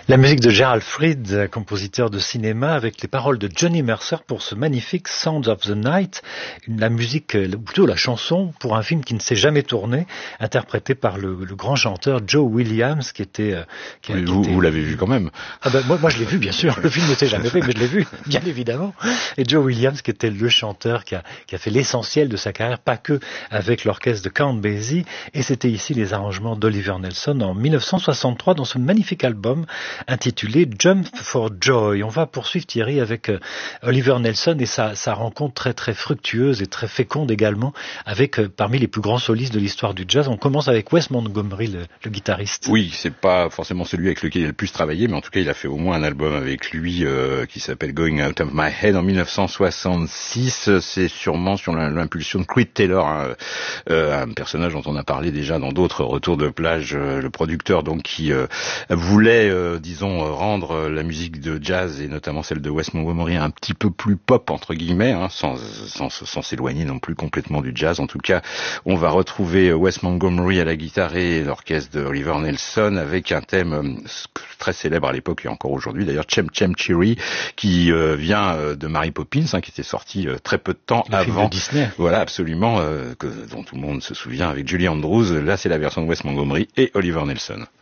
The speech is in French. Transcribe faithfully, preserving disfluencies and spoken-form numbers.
La musique de Gerald Fried, compositeur de cinéma, avec les paroles de Johnny Mercer pour ce magnifique Sounds of the Night, la musique, ou plutôt la chanson, pour un film qui ne s'est jamais tourné, interprété par le, le grand chanteur Joe Williams, qui était... Qui, oui, qui vous, était... vous l'avez vu quand même. Ah ben, moi, moi je l'ai vu, bien sûr. Le film ne s'est jamais fait, mais je l'ai vu, bien évidemment. Et Joe Williams, qui était le chanteur qui a, qui a fait l'essentiel de sa carrière, pas que avec l'orchestre de Count Basie, et c'était ici les arrangements d'Oliver Nelson en mille neuf cent soixante-trois dans ce magnifique album intitulé Jump for Joy. On va poursuivre, Thierry, avec euh, Oliver Nelson et sa, sa rencontre très très fructueuse et très féconde également avec euh, parmi les plus grands solistes de l'histoire du jazz. On commence avec Wes Montgomery, le, le guitariste. Oui, c'est pas forcément celui avec lequel il a le plus travaillé, mais en tout cas il a fait au moins un album avec lui euh, qui s'appelle Going Out of My Head en mille neuf cent soixante-six. C'est sûrement sur l'impulsion de Creed Taylor, hein, euh, un personnage dont on a parlé déjà dans d'autres retours de plage, euh, le producteur donc qui euh, voulait euh, disons rendre la musique de jazz et notamment celle de Wes Montgomery un petit peu plus pop entre guillemets, hein, sans sans sans s'éloigner non plus complètement du jazz. En tout cas, on va retrouver Wes Montgomery à la guitare et l'orchestre de Oliver Nelson avec un thème très célèbre à l'époque et encore aujourd'hui d'ailleurs, Chem Chem Cherry, qui euh, vient euh, de Mary Poppins, hein, qui était sorti euh, très peu de temps le avant film de Disney. Voilà, absolument, euh, que, dont tout le monde se souvient avec Julie Andrews. Là, c'est la version de Wes Montgomery et Oliver Nelson.